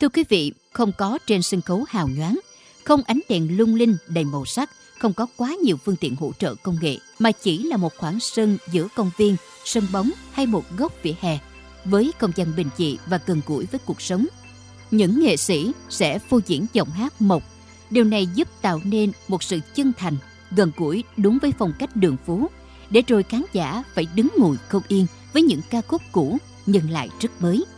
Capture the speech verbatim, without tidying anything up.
Thưa quý vị, không có trên sân khấu hào nhoáng, không ánh đèn lung linh đầy màu sắc, không có quá nhiều phương tiện hỗ trợ công nghệ, mà chỉ là một khoảng sân giữa công viên, sân bóng hay một góc vỉa hè, với không gian bình dị và gần gũi với cuộc sống. Những nghệ sĩ sẽ phô diễn giọng hát mộc. Điều này giúp tạo nên một sự chân thành, gần gũi đúng với phong cách đường phố, để rồi khán giả phải đứng ngồi không yên với những ca khúc cũ nhưng lại rất mới.